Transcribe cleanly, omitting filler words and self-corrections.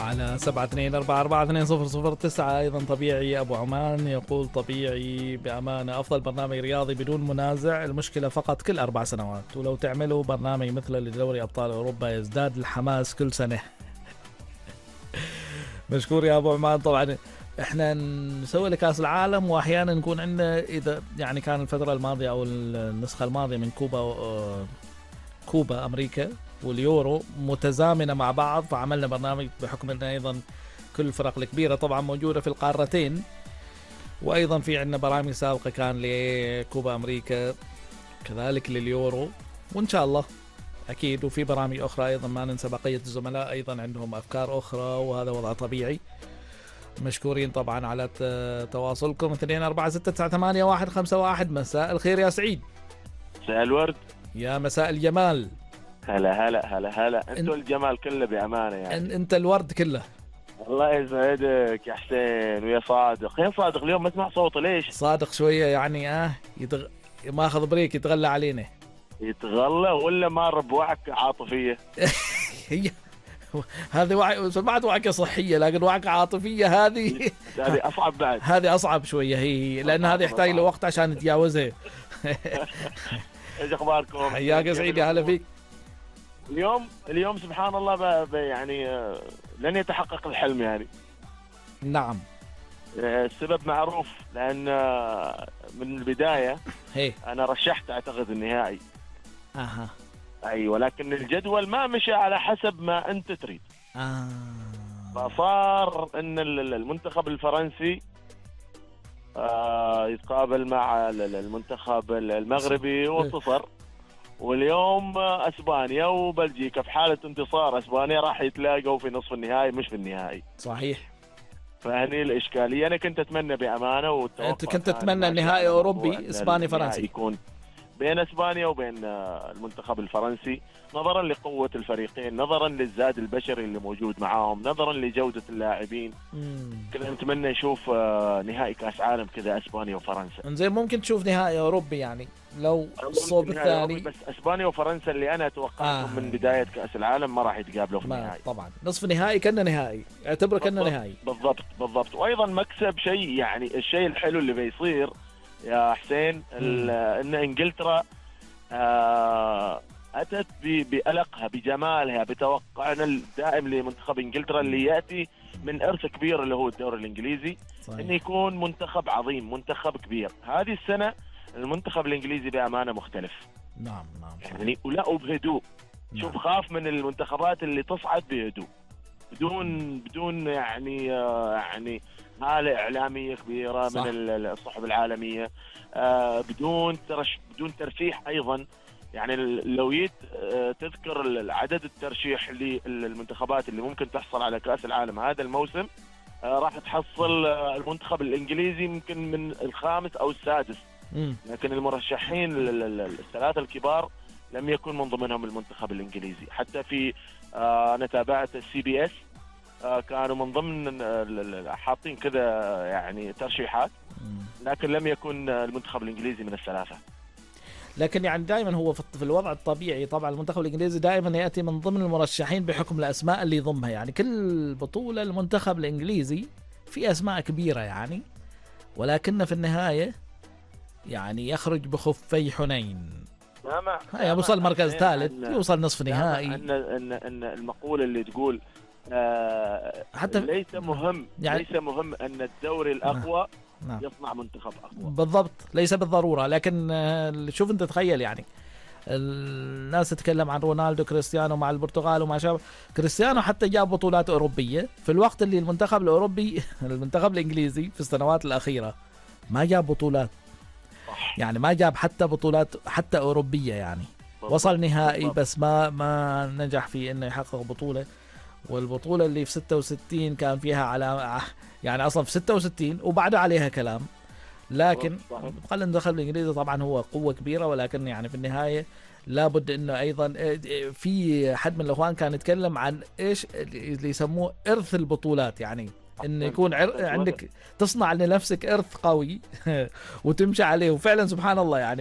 على 72442009. أيضا طبيعي أبو عمان يقول طبيعي بأمانة أفضل برنامج رياضي بدون منازع، المشكلة فقط كل 4 سنوات، ولو تعملوا برنامج مثل لدوري أبطال أوروبا يزداد الحماس كل سنة. مشكور يا أبو عمان. طبعا احنا نسوي لكاس العالم واحيانا نكون عندنا، اذا يعني كان الفتره الماضيه او النسخه الماضيه من كوبا امريكا واليورو متزامنه مع بعض، فعملنا برنامج بحكم ان ايضا كل الفرق الكبيره طبعا موجوده في القارتين، وايضا في عندنا برامج سابقه كان لكوبا امريكا كذلك لليورو، وان شاء الله اكيد وفي برامج اخرى ايضا ما ننسى بقيه الزملاء ايضا عندهم افكار اخرى، وهذا وضع طبيعي. مشكورين طبعا على تواصلكم. 2466981151. مساء الخير يا سعيد. مساء الورد. يا مساء الجمال. هلا هلا هلا هلا. انتوا الجمال كله بامانه يعني. انت الورد كله. الله يسعدك يا حسين ويا صادق. يا صادق اليوم ما اسمع صوته ليش؟ صادق شويه يعني ماخذ بريك يتغلى علينا. يتغلى ولا مار بوعك عاطفيه؟ هي هذه سمعت وعكة صحية، لكن وعكة عاطفية هذه أصعب بعد. هذه أصعب شوية هي، لأن هذه يحتاج له وقت عشان نتجاوزها. إيش أخباركم؟ حياك يا سعيدي، هلا فيك. اليوم سبحان الله يعني لن يتحقق الحلم يعني. نعم. السبب معروف، لأن من البداية أنا رشحت أعتقد النهائي. أها. أي، ولكن الجدول ما مشى على حسب ما أنت تريد. فصار أن المنتخب الفرنسي يتقابل مع المنتخب المغربي وانتصر، واليوم أسبانيا وبلجيكا في حالة انتصار أسبانيا راح يتلاقوا في نصف النهائي مش في النهائي. صحيح. فهني الإشكالية. أنا كنت أتمنى بأمانة، أنت كنت تتمنى النهائي أوروبي إسباني فرنسي يكون بين اسبانيا وبين المنتخب الفرنسي، نظرا لقوة الفريقين، نظرا للزاد البشري اللي موجود معاهم، نظرا لجودة اللاعبين. كنا نتمنى نشوف نهائي كاس عالم كذا اسبانيا وفرنسا. زين ممكن تشوف نهائي اوروبي يعني لو الصوب الثاني. بس اسبانيا وفرنسا اللي انا اتوقعهم من بداية كاس العالم ما راح يتقابلوا في النهائي. طبعا نصف نهائي كنا نهائي، اعتبره كنا نهائي. بالضبط. وايضا مكسب شيء، يعني الشيء الحلو اللي بيصير يا حسين ان انجلترا اتت بألقها بجمالها بتوقعنا الدائم لمنتخب انجلترا اللي ياتي من ارث كبير اللي هو الدوري الانجليزي. صحيح. انه يكون منتخب عظيم، منتخب كبير. هذه السنه المنتخب الانجليزي بامانه مختلف. نعم يعني ولا وبهدوء. شوف، خاف من المنتخبات اللي تصعد بهدوء، بدون يعني هالة إعلامية كبيرة. صح. من الصحف العالمية، بدون ترشيح أيضا. يعني لو تذكر عدد الترشيح للمنتخبات اللي ممكن تحصل على كأس العالم هذا الموسم، راح تحصل المنتخب الإنجليزي يمكن من الخامس أو السادس. لكن المرشحين الثلاثة الكبار لم يكن من ضمنهم المنتخب الإنجليزي. حتى في أنا تابعت CBS، كانوا من ضمن حاطين كذا يعني ترشيحات، لكن لم يكن المنتخب الإنجليزي من الثلاثة. لكن يعني دائما هو في الوضع الطبيعي طبعا المنتخب الإنجليزي دائما يأتي من ضمن المرشحين بحكم الأسماء اللي يضمها. يعني كل بطولة المنتخب الإنجليزي في أسماء كبيرة يعني، ولكن في النهاية يعني يخرج بخفي حنين. يوصل مركز ثالث، يوصل نصف نهائي. ان المقولة اللي تقول حتى ليس مهم ان الدوري الاقوى يصنع منتخب اقوى. بالضبط، ليس بالضرورة. لكن شوف انت تخيل يعني الناس تتكلم عن رونالدو كريستيانو مع البرتغال وما شابه. كريستيانو حتى جاب بطولات أوروبية في الوقت اللي المنتخب الأوروبي المنتخب الإنجليزي في السنوات الأخيرة ما جاب بطولات. يعني ما جاب حتى بطولات حتى أوروبية يعني. وصل نهائي بس ما نجح في انه يحقق بطولة. والبطولة اللي في 66 كان فيها على يعني اصلا في 66 وبعده عليها كلام. لكن قال المنتخب الانجليزي طبعا هو قوة كبيرة، ولكن يعني في النهاية لابد انه ايضا في حد من الاخوان كان يتكلم عن ايش اللي يسموه ارث البطولات. يعني ان يكون عندك تصنع لنفسك ارث قوي وتمشي عليه. وفعلا سبحان الله يعني